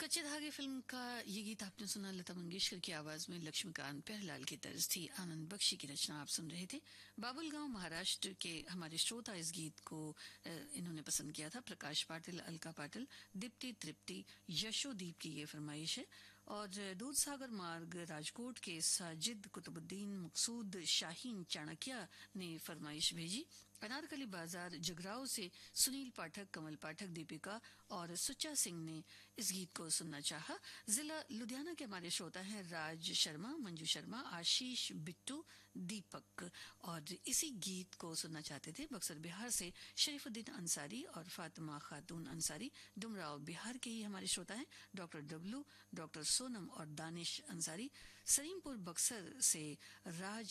कच्चे धागे फिल्म का ये गीत आपने सुना लता मंगेशकर की आवाज में लक्ष्मीकांत प्यारेलाल की तर्ज थी। आनंद बख्शी की रचना आप सुन रहे थे। बाबुल गांव महाराष्ट्र के हमारे श्रोता इस गीत को इन्होंने पसंद किया था। प्रकाश पाटिल, अलका पाटिल, दीप्ति तृप्ति, यशोदीप की ये फरमाइश है। और दूध सागर मार्ग राजकोट के साजिद कुतुबुद्दीन मकसूद शाहीन चाणक्य ने फरमाइश भेजी। अनारकली बाजार जगराव से सुनील पाठक, कमल पाठक, दीपिका और सुच्चा सिंह ने इस गीत को सुनना चाहा। जिला लुधियाना के हमारे श्रोता हैं राज शर्मा, मंजू शर्मा, आशीष, बिट्टू, दीपक और इसी गीत को सुनना चाहते थे बक्सर बिहार से शरीफुद्दीन अंसारी और फातिमा खातून अंसारी। डुमराव बिहार के ही हमारे श्रोता हैं डॉक्टर डब्लू, डॉक्टर सोनम और दानिश अंसारी। सलीमपुर बक्सर से राज